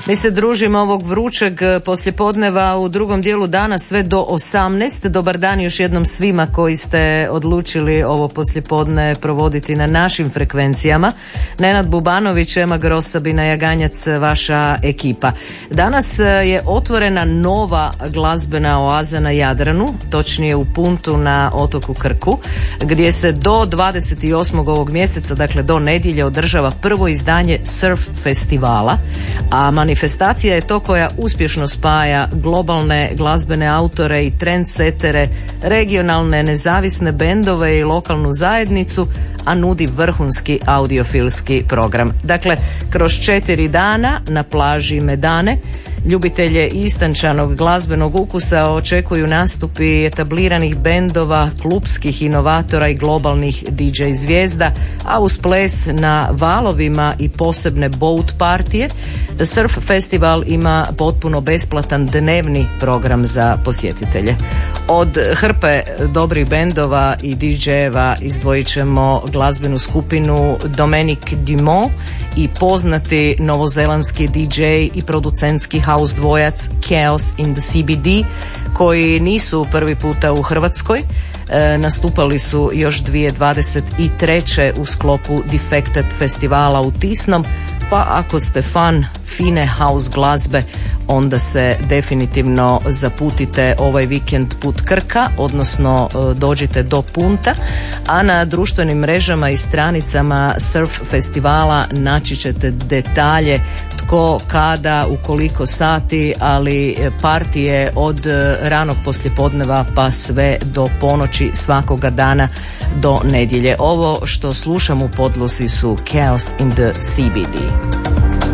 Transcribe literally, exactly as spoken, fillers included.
Mi se družimo ovog vrućeg poslijepodneva u drugom dijelu dana sve do osamnaest. Dobar dan još jednom svima koji ste odlučili ovo poslijepodne provoditi na našim frekvencijama. Nenad Bubanović, Ema Gros, Sabina Jaganjac, vaša ekipa. Danas je otvorena nova glazbena oaza na Jadranu, točnije u Puntu na otoku Krku, gdje se do dvadeset osmog ovog mjeseca, dakle do nedjelje, održava prvo izdanje surf festivala, a manifestacija je to koja uspješno spaja globalne glazbene autore i trendsetere, regionalne nezavisne bendove i lokalnu zajednicu, a nudi vrhunski audiofilski program. Dakle, kroz četiri dana na plaži Medane ljubitelje istančanog glazbenog ukusa očekuju nastupi etabliranih bendova, klupskih inovatora i globalnih D J zvijezda, a uz ples na valovima i posebne boat partije, Surf Festival ima potpuno besplatan dnevni program za posjetitelje. Od hrpe dobrih bendova i D J-eva izdvojit ćemo glazbenu skupinu Dominique Dumont i poznati novozelandski D J i producentski house dvojac Chaos in the C B D, koji nisu prvi puta u Hrvatskoj. E, nastupali su još dvije tisuće dvadeset treće u sklopu Defected festivala u Tisnom, pa ako ste fan fine house glazbe, onda se definitivno zaputite ovaj vikend put Krka, odnosno dođite do Punta, a na društvenim mrežama i stranicama Surf festivala naći ćete detalje tko, kada, u koliko sati, ali partije od ranog poslijepodneva pa sve do ponoći svakoga dana do nedjelje. Ovo što slušam u podlozi su Chaos in the C B D.